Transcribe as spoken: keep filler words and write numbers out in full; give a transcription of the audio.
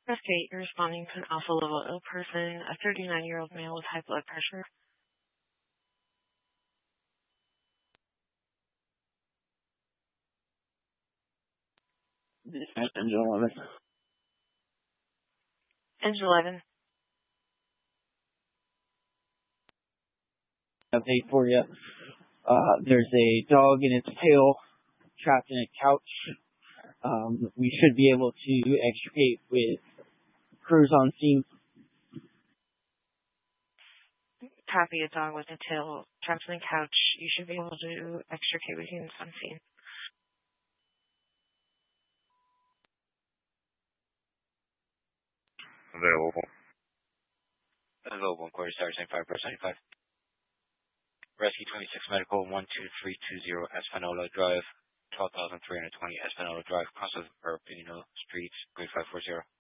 Press eight, you're responding to an alpha level ill person, a thirty-nine-year-old male with high blood pressure. Engine eleven. Engine eleven. Update for you. Uh, there's a dog and its tail trapped in a couch. Um, we should be able to extricate with crews on scene. Copy, a dog with a tail trapped in a couch. You should be able to extricate with units on scene. Available. Available in quarter star seventy-five per seventy-five. Rescue twenty-six Medical, one two three two zero Espanola Drive, twelve thousand three hundred twenty Espanola Drive, Costa Pino Street, grade five four zero.